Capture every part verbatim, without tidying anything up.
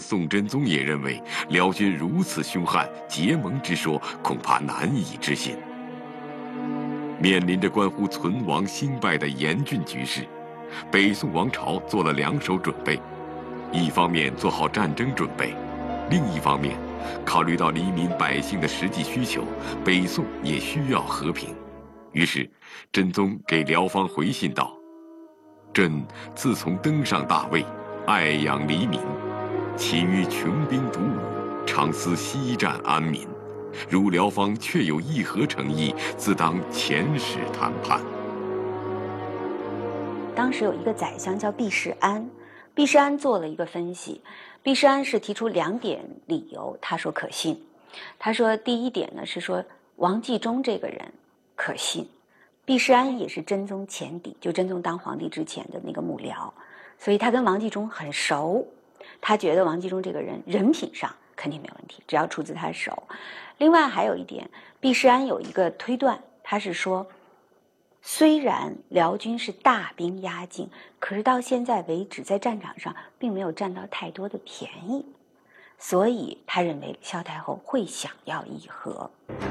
宋真宗也认为辽军如此凶悍，结盟之说恐怕难以置信。面临着关乎存亡兴败的严峻局势，北宋王朝做了两手准备：一方面做好战争准备，另一方面考虑到黎民百姓的实际需求，北宋也需要和平。于是，真宗给辽方回信道：“朕自从登上大位，爱养黎民，其余穷兵黩武，常思西战安民。如辽方确有议和诚意，自当遣使谈判。” 当时有一个宰相叫毕世安，毕世安做了一个分析，毕世安是提出两点理由，他说可信。他说第一点呢是说王继忠这个人可信，毕世安也是真宗前邸，就真宗当皇帝之前的那个幕僚，所以他跟王继忠很熟，他觉得王继忠这个人人品上肯定没有问题，只要出自他手。另外还有一点，毕世安有一个推断，他是说虽然辽军是大兵压境，可是到现在为止在战场上并没有占到太多的便宜，所以他认为萧太后会想要议和。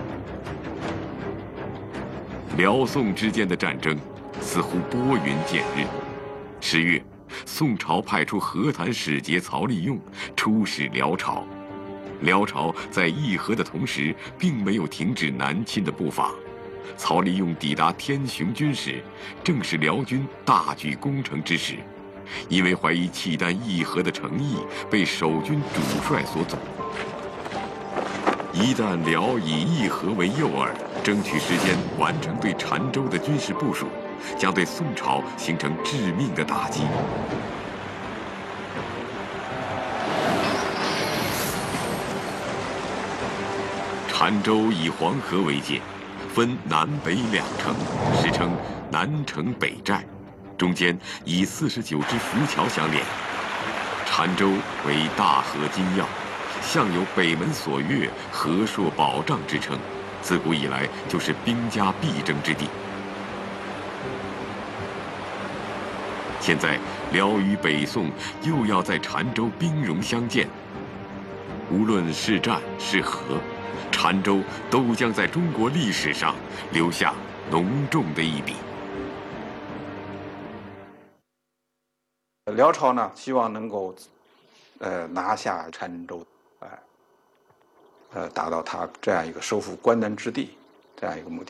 辽宋之间的战争似乎拨云见日。十月，宋朝派出和谈使节曹利用出使辽朝。辽朝在议和的同时，并没有停止南侵的步伐。曹利用抵达天雄军时，正是辽军大举攻城之时，因为怀疑契丹议和的诚意，被守军主帅所阻。一旦辽以议和为诱饵，争取时间完成对澶州的军事部署，将对宋朝形成致命的打击。澶州以黄河为界，分南北两城，史称南城北寨，中间以四十九只浮桥相连。澶州为大河金要，向有北门锁钥、河朔保障之称，自古以来就是兵家必争之地。现在辽与北宋又要在澶州兵戎相见，无论是战是和，澶州都将在中国历史上留下浓重的一笔。 辽朝呢，希望能够，呃，拿下澶州，哎、呃，呃，达到他这样一个收复关南之地这样一个目的。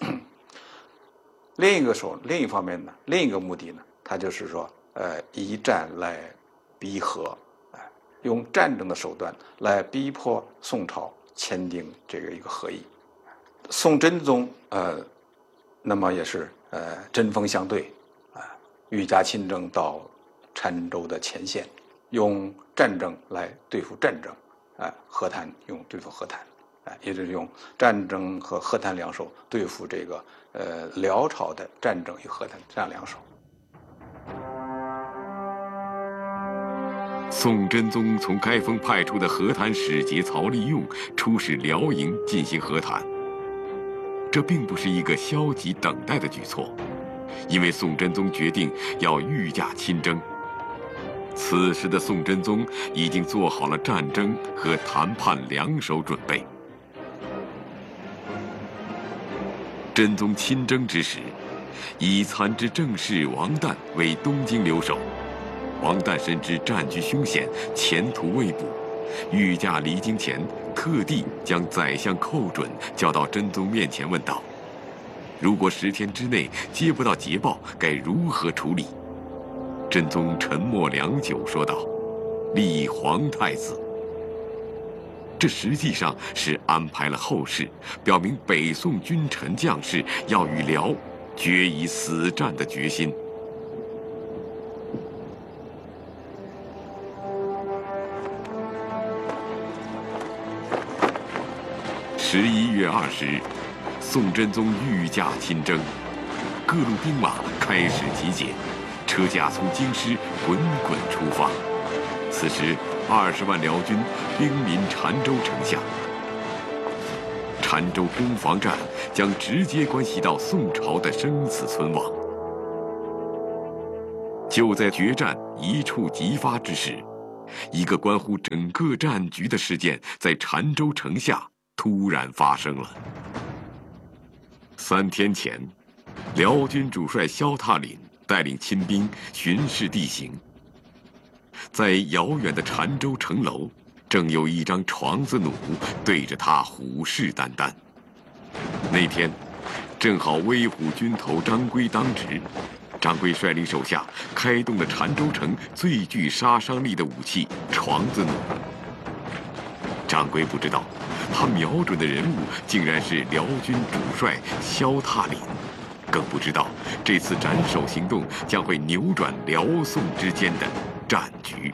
另一个手，另一方面呢，另一个目的呢，他就是说，呃，以战来逼和，哎、呃，用战争的手段来逼迫宋朝签订这个一个和议。宋真宗，呃，那么也是呃针锋相对，啊、呃，御驾亲征到澶州的前线，用战争来对付战争，啊、呃，和谈用对付和谈，啊、呃，也就是用战争和和谈两手对付这个呃辽朝的战争与和谈这样两手。 宋真宗从开封派出的和谈使节曹利用出使辽营进行和谈，这并不是一个消极等待的举措，因为宋真宗决定要御驾亲征。此时的宋真宗已经做好了战争和谈判两手准备。真宗亲征之时，以参知政事王旦为东京留守。王旦深知战局凶险，前途未卜，御驾离京前，特地将宰相寇准叫到真宗面前问道：如果十天之内接不到捷报，该如何处理？真宗沉默良久，说道：立皇太子。这实际上是安排了后事，表明北宋君臣将士要与辽决一死战的决心。十一月二十日，宋真宗御驾亲征，各路兵马开始集结，车驾从京师滚滚出发。此时，二十万辽军兵临澶州城下。澶州攻防战将直接关系到宋朝的生死存亡。就在决战一触即发之时， 一个关乎整个战局的事件在澶州城下突然发生了。三天前，辽军主帅萧挞凛带领亲兵巡视地形，在遥远的澶州城楼，正有一张床子弩对着他虎视眈眈。那天，正好威虎军头张圭当值，张圭率领手下开动了澶州城最具杀伤力的武器床子弩。张圭不知道，他瞄准的人物竟然是辽军主帅萧挞凛，更不知道这次斩首行动将会扭转辽宋之间的战局。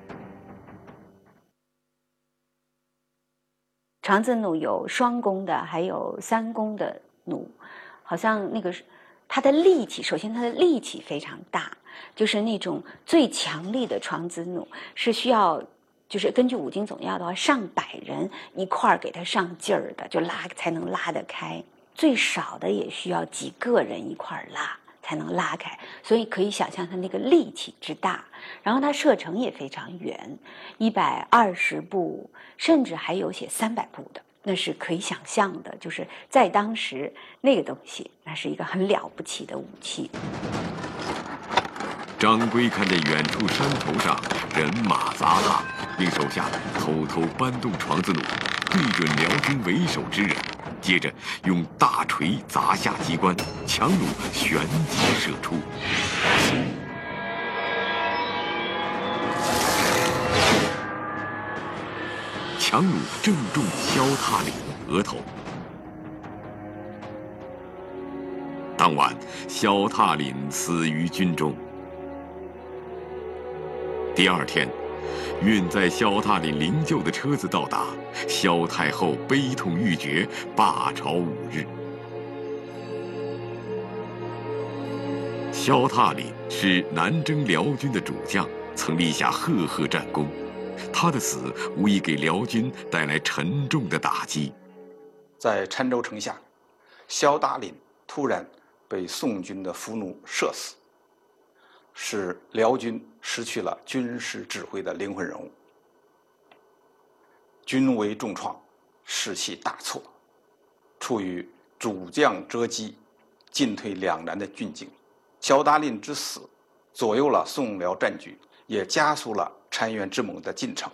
床子弩有双弓的，还有三弓的弩，好像那个它的力气，首先它的力气非常大，就是那种最强力的床子弩是需要，就是根据武警总要的话，上百人一块儿给它上劲儿的，就拉才能拉得开。最少的也需要几个人一块儿拉才能拉开，所以可以想象它那个力气之大。然后它射程也非常远，一百二十步，甚至还有写三百步的，那是可以想象的。就是在当时那个东西，那是一个很了不起的武器。 张圭看见远处山头上人马杂沓，令手下偷偷搬动床子弩，对准辽军为首之人，接着用大锤砸下机关，强弩旋即射出。强弩正中萧挞凛额头。当晚，萧挞凛死于军中。第二天，运载萧挞凛灵柩的车子到达，萧太后悲痛欲绝，罢朝五日。萧挞凛是南征辽军的主将，曾立下赫赫战功，他的死无疑给辽军带来沉重的打击。 在澶州城下，萧挞凛突然被宋军的俘虏射死，使辽军失去了军事指挥的灵魂人物，军威重创，士气大挫，处于主将折击、进退两难的峻境。萧挞凛之死，左右了宋辽战局，也加速了澶渊之盟的进程。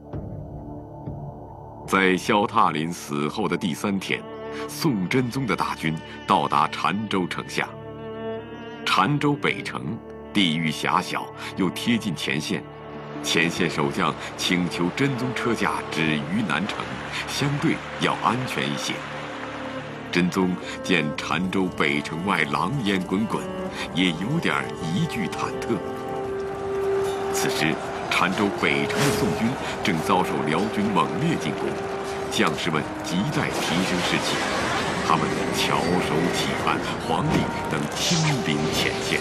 在萧挞凛死后的第三天，宋真宗的大军到达澶州城下。澶州北城地域狭小，又贴近前线，前线守将请求真宗车驾止于南城，相对要安全一些。真宗见澶州北城外狼烟滚滚，也有点疑惧忐忑。此时，澶州北城的宋军正遭受辽军猛烈进攻，将士们急待提升士气，他们翘首企盼皇帝能亲临前线。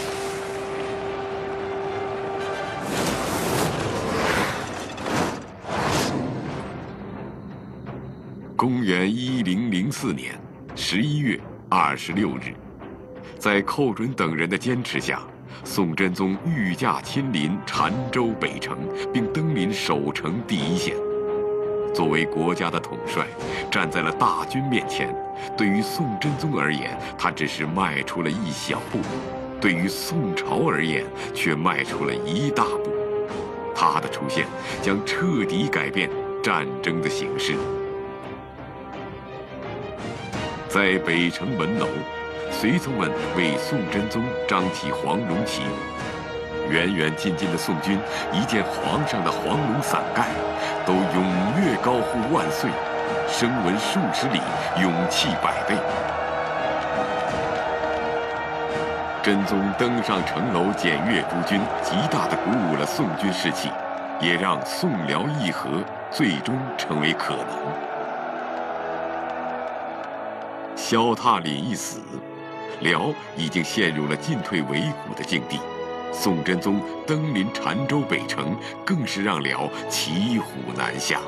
公元一零零四年十一月二十六日，在寇准等人的坚持下，宋真宗御驾亲临澶州北城，并登临守城第一线。作为国家的统帅，站在了大军面前，对于宋真宗而言，他只是迈出了一小步；对于宋朝而言，却迈出了一大步。他的出现将彻底改变战争的形势。在北城门楼，随从们为宋真宗张起黄龙旗。远远近近的宋军一见皇上的黄龙伞盖，都踊跃高呼万岁，声闻数十里，勇气百倍。真宗登上城楼检阅诸军，极大地鼓舞了宋军士气，也让宋辽议和最终成为可能。萧挞凛一死，辽已经陷入了进退维谷的境地。宋真宗登临澶州北城，更是让辽骑虎难下。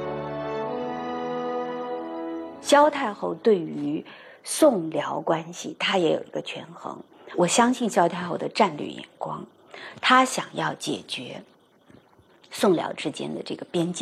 萧太后对于宋辽关系，她也有一个权衡。我相信萧太后的战略眼光，她想要解决宋辽之间的这个边界。